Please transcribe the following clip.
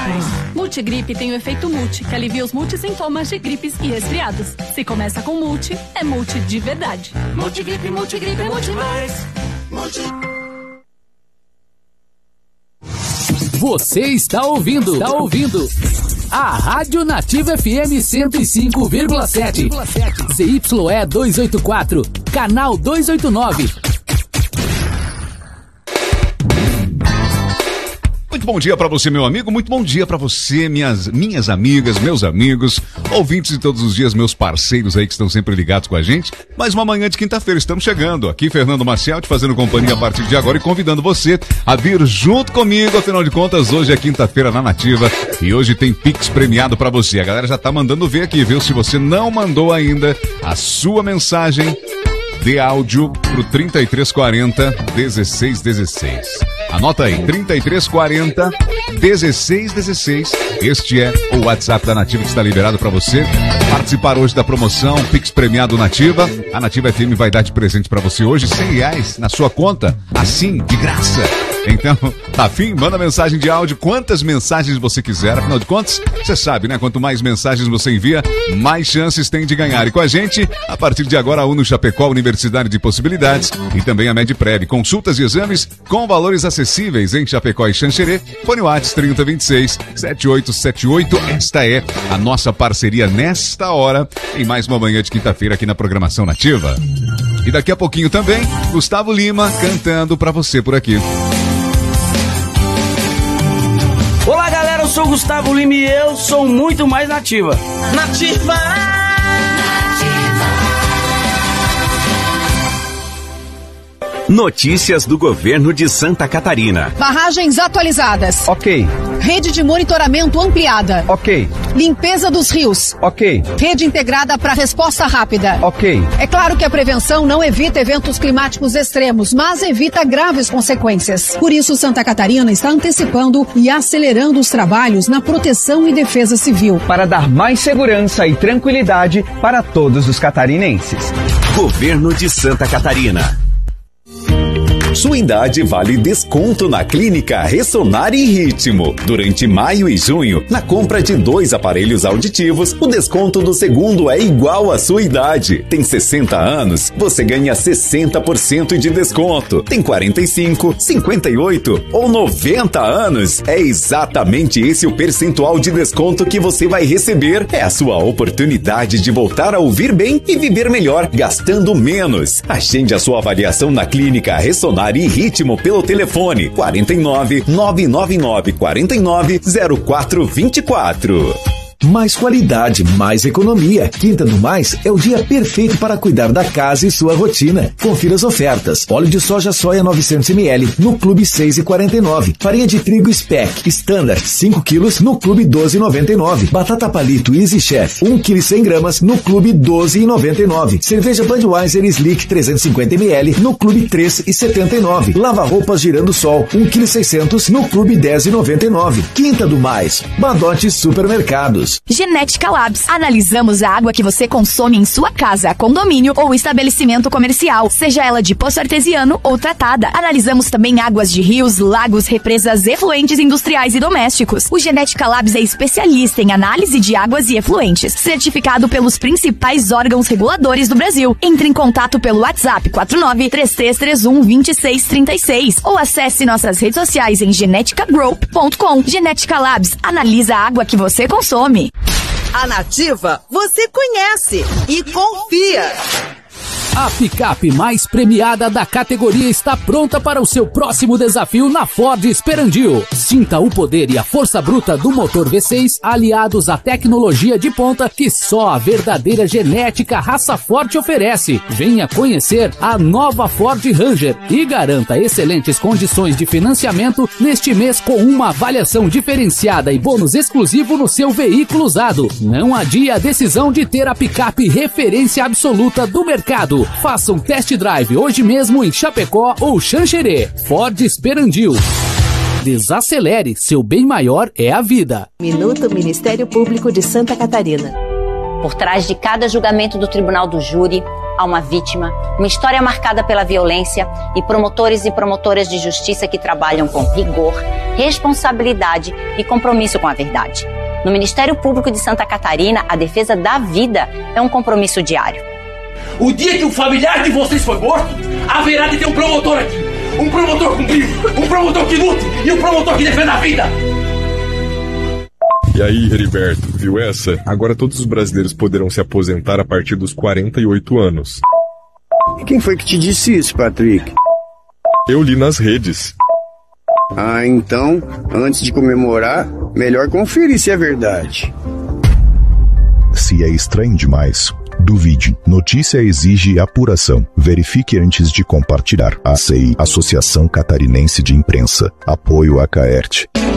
Multigripe tem o efeito multi, que alivia os multissintomas de gripes e resfriados. Se começa com multi, é multi de verdade. Multigripe, multigripe, multimais. Você está ouvindo a Rádio Nativa FM 105,7. ZYE 284, canal 289. Muito bom dia para você, meu amigo. Muito bom dia para você, minhas amigas, meus amigos, ouvintes de todos os dias, meus parceiros aí que estão sempre ligados com a gente. Mais uma manhã de quinta-feira, estamos chegando. Aqui, Fernando Maciel, te fazendo companhia a partir de agora e convidando você a vir junto comigo. Afinal de contas, hoje é quinta-feira na Nativa e hoje tem Pix premiado para você. A galera já tá mandando ver aqui, viu? Se você não mandou ainda a sua mensagem de áudio pro 3340 1616. Anota aí, 3340 1616. Este é o WhatsApp da Nativa que está liberado para você participar hoje da promoção Pix Premiado Nativa. A Nativa FM vai dar de presente para você hoje R$100 na sua conta, assim, de graça. Então, tá afim? Manda mensagem de áudio, quantas mensagens você quiser. Afinal de contas, você sabe, né? Quanto mais mensagens você envia, mais chances tem de ganhar. E com a gente, a partir de agora, a Uno Chapecó, Universidade de Possibilidades, e também a Medprev. Consultas e exames com valores acessíveis em Chapecó e Xanxerê. Fone WhatsApp 3026-7878. Esta é a nossa parceria nesta hora, em mais uma manhã de quinta-feira aqui na programação Nativa. E daqui a pouquinho também, Gustavo Lima cantando pra você por aqui. Olá, galera, eu sou o Gustavo Lima e eu sou muito mais Nativa. Nativa! Notícias do governo de Santa Catarina. Barragens atualizadas. Ok. Rede de monitoramento ampliada. Ok. Limpeza dos rios. Ok. Rede integrada para resposta rápida. Ok. É claro que a prevenção não evita eventos climáticos extremos, mas evita graves consequências. Por isso, Santa Catarina está antecipando e acelerando os trabalhos na proteção e defesa civil. Para dar mais segurança e tranquilidade para todos os catarinenses. Governo de Santa Catarina. Sua idade vale desconto na Clínica Ressonar e Ritmo. Durante maio e junho, na compra de 2 aparelhos auditivos, o desconto do segundo é igual à sua idade. Tem 60 anos, você ganha 60% de desconto. Tem 45, 58 ou 90 anos. É exatamente esse o percentual de desconto que você vai receber. É a sua oportunidade de voltar a ouvir bem e viver melhor, gastando menos. Agende a sua avaliação na Clínica Ressonar e Ritmo pelo telefone 49 999 49 0424. Mais qualidade, mais economia. Quinta do Mais é o dia perfeito para cuidar da casa e sua rotina. Confira as ofertas. Óleo de soja soia 900ml no Clube 6,49. Farinha de trigo Spec Standard 5 kg no Clube 12,99. Batata palito Easy Chef 1 kg 100 gramas no Clube 12,99. Cerveja Budweiser Slick 350ml no Clube 3,79. Lava roupas Girando Sol 1 kg 600 no Clube 10,99. Quinta do Mais, Badote Supermercados. Genética Labs. Analisamos a água que você consome em sua casa, condomínio ou estabelecimento comercial, seja ela de poço artesiano ou tratada. Analisamos também águas de rios, lagos, represas, efluentes industriais e domésticos. O Genética Labs é especialista em análise de águas e efluentes, certificado pelos principais órgãos reguladores do Brasil. Entre em contato pelo WhatsApp 49-3331-2636 ou acesse nossas redes sociais em geneticagroup.com. Genética Labs. Analisa a água que você consome. A Nativa você conhece e confia. A picape mais premiada da categoria está pronta para o seu próximo desafio na Ford Esperandil. Sinta o poder e a força bruta do motor V6 aliados à tecnologia de ponta que só a verdadeira genética raça forte oferece. Venha conhecer a nova Ford Ranger e garanta excelentes condições de financiamento neste mês com uma avaliação diferenciada e bônus exclusivo no seu veículo usado. Não adie a decisão de ter a picape referência absoluta do mercado. Faça um test drive hoje mesmo em Chapecó ou Xanxerê. Ford Esperandil. Desacelere, seu bem maior é a vida. Minuto Ministério Público de Santa Catarina. Por trás de cada julgamento do Tribunal do Júri, a uma vítima, uma história marcada pela violência e promotores e promotoras de justiça que trabalham com rigor, responsabilidade e compromisso com a verdade. No Ministério Público de Santa Catarina, a defesa da vida é um compromisso diário. O dia que um familiar de vocês foi morto, haverá de ter um promotor aqui. Um promotor cumprido, um promotor que lute e um promotor que defenda a vida. E aí, Heriberto, viu essa? Agora todos os brasileiros poderão se aposentar a partir dos 48 anos. E quem foi que te disse isso, Patrick? Eu li nas redes. Ah, então, antes de comemorar, melhor conferir se é verdade. Se é estranho demais, duvide. Notícia exige apuração. Verifique antes de compartilhar. ACI, Associação Catarinense de Imprensa. Apoio a Caerte.